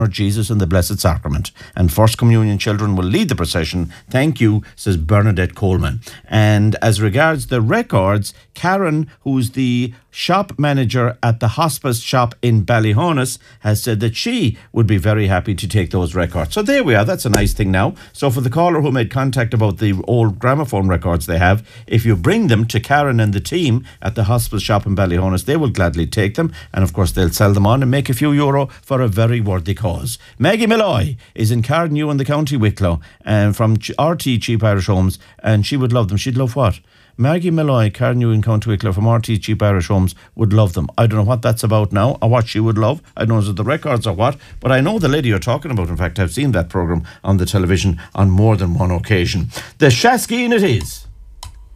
Jesus and the Blessed Sacrament, and First Communion children will lead the procession. Thank you, says Bernadette Coleman. And as regards the records, Karen, who's the shop manager at the hospice shop in Ballyhonus, has said that she would be very happy to take those records. So there we are. That's a nice thing now. So for the caller who made contact about the old gramophone records they have, if you bring them to Karen and the team at the hospice shop in Ballyhonus, they will gladly take them. And of course, they'll sell them on and make a few euro for a very worthy cause. Maggie Malloy is in Cardew in the County Wicklow and from RT Cheap Irish Homes, and she would love them. She'd love what? Maggie Malloy, Cardew in County Wicklow from RT Cheap Irish Homes would love them. I don't know what that's about now or what she would love. I don't know if the records or what, but I know the lady you're talking about. In fact, I've seen that programme on the television on more than one occasion. The Shaskeen it is.